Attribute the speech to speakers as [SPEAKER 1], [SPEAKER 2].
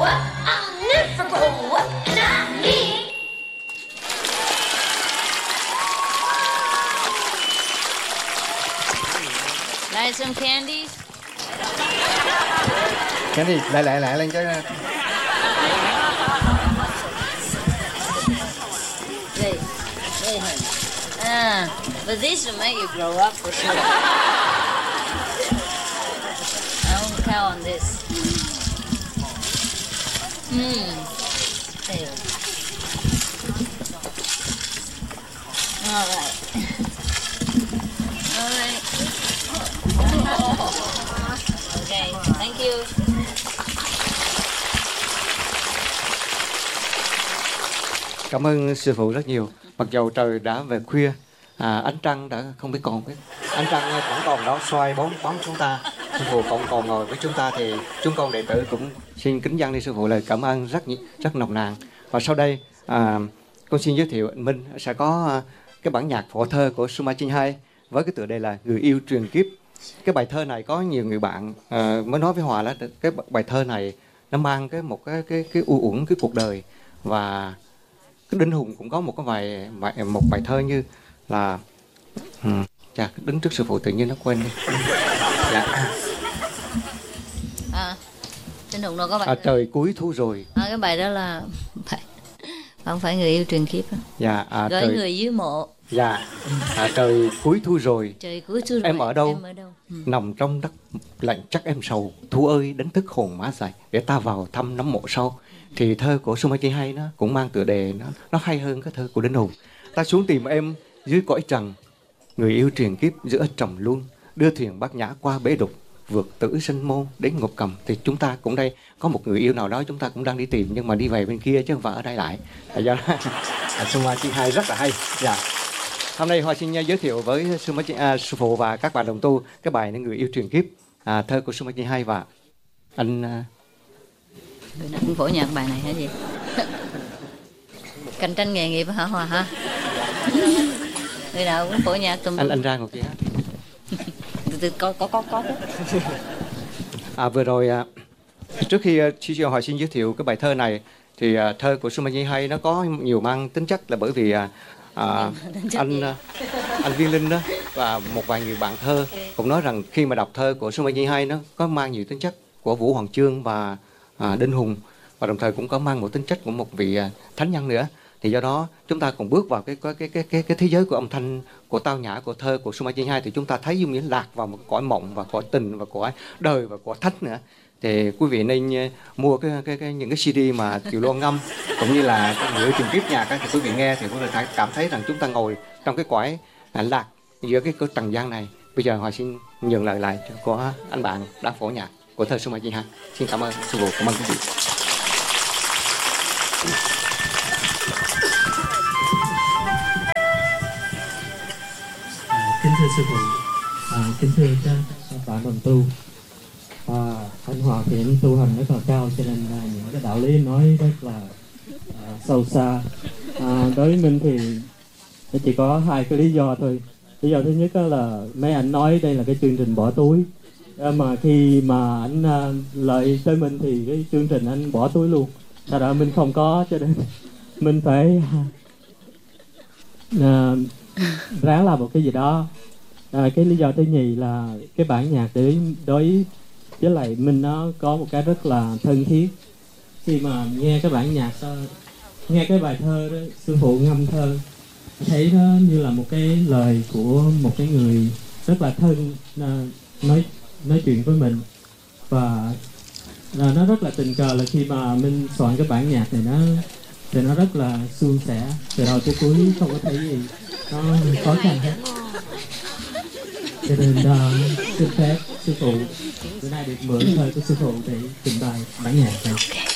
[SPEAKER 1] I'll never grow up, not me.
[SPEAKER 2] Like some candies?
[SPEAKER 3] Candy, lại lên cái.
[SPEAKER 2] But this will make you grow up for sure. I won't count on this. There. All right. Okay, thank you.
[SPEAKER 3] Cảm ơn sư phụ rất nhiều. Mặc dầu trời đã về khuya, ánh trăng đã không biết còn biết. Ánh trăng vẫn còn đó soi bóng chúng ta. Sư phụ còn ngồi với chúng ta thì chúng con đệ tử cũng xin kính dâng đi sư phụ lời cảm ơn rất nồng nàn. Và sau đây con xin giới thiệu anh Minh sẽ có cái bản nhạc phổ thơ của Suma Chinh Hai với cái tựa đề là Người Yêu Truyền Kiếp. Cái bài thơ này có nhiều người bạn mới nói với Hòa là cái bài thơ này nó mang một cái u uẩn cái cuộc đời, và cái Đinh Hùng cũng có một bài thơ như là đứng trước sư phụ tự nhiên nó quên đi. Dạ.
[SPEAKER 2] Đinh Hùng đâu có bài
[SPEAKER 3] trời cuối thu rồi.
[SPEAKER 2] Cái bài đó là không phải Người Yêu Truyền Kiếp đó.
[SPEAKER 3] Dạ.
[SPEAKER 2] Gửi người dưới mộ.
[SPEAKER 3] Dạ. Trời cuối thu rồi.
[SPEAKER 2] Trời cuối thu rồi.
[SPEAKER 3] Em ở đâu? Nằm trong đất lạnh chắc em sầu. Thu ơi đánh thức hồn má dày để ta vào thăm nấm mộ sâu. Thì thơ của Suma Chinh Hai nó cũng mang tựa đề nó hay hơn cái thơ của Đinh Hùng. Ta xuống tìm em dưới cõi trần, người yêu truyền kiếp giữa trầm luân, đưa thuyền bát nhã qua bể đục, vượt tử sinh môn đến ngục cầm. Thì chúng ta cũng đây có một người yêu nào đó chúng ta cũng đang đi tìm, nhưng mà đi về bên kia chứ không phải ở đây lại. Do đó Suma Chinh Hai rất là hay. Dạ. Hôm nay Hoa xin giới thiệu với sư phụ và các bạn đồng tu cái bài Người Yêu Truyền Kiếp, thơ của Suma Chinh Hai. Và anh
[SPEAKER 2] người nào cũng phổ nhạc bài này hả gì? Cạnh tranh nghề nghiệp hả Hòa hả? Người nào cũng phổ nhạc tùm.
[SPEAKER 3] Anh ra ngồi kia.
[SPEAKER 2] Có.
[SPEAKER 3] Vừa rồi trước khi Hòa xin giới thiệu cái bài thơ này thì thơ của Suma Chinh Hai nó có nhiều mang tính chất là bởi vì anh Viên Linh đó và một vài người bạn thơ cũng nói rằng khi mà đọc thơ của Suma Chinh Hai nó có mang nhiều tính chất của Vũ Hoàng Chương và Đinh Hùng, và đồng thời cũng có mang một tính chất của một vị thánh nhân nữa. Thì do đó chúng ta cùng bước vào cái thế giới của âm thanh, của tao nhã, của thơ của Suma Chinh Hai, thì chúng ta thấy giống như lạc vào một cõi mộng và cõi tình và cõi đời và cõi thánh nữa. Thì quý vị nên mua những cái CD mà Kiều Loan ngâm cũng như là cái Người Yêu Truyền Kiếp nhạc thì quý vị nghe thì quý vị cảm thấy rằng chúng ta ngồi trong cái cõi lạc giữa cái trần gian này. Bây giờ Hòa xin nhường lời lại của anh bạn đã phổ nhạc của thơ Suma Chinh Hai. Xin cảm ơn sư phụ, cảm ơn quý vị.
[SPEAKER 4] Kính thưa sư phụ, kính thưa các bạn đồng tu, anh Hòa thì anh tu hành rất là cao, cho nên những cái đạo lý nói rất là sâu xa. Đối với mình thì chỉ có hai cái lý do thôi. Lý do thứ nhất là mấy anh nói đây là cái chương trình bỏ túi, mà khi mà anh lợi tới mình thì cái chương trình anh bỏ túi luôn. Thật ra mình không có, cho nên mình phải ráng làm một cái gì đó. Cái lý do thứ nhì là cái bản nhạc đối với lại mình nó có một cái rất là thân thiết. Khi mà nghe cái bản nhạc, nghe cái bài thơ đó, sư phụ ngâm thơ, thấy nó như là một cái lời của một cái người rất là thân nói chuyện với mình. Và nó rất là tình cờ là khi mà mình soạn cái bản nhạc này thì nó rất là suôn sẻ, từ đầu tới cuối không có thấy gì nó khó khăn hết. Cho nên xin phép sư phụ bữa nay được mượn thơ của sư phụ để trình bày bản nhạc này.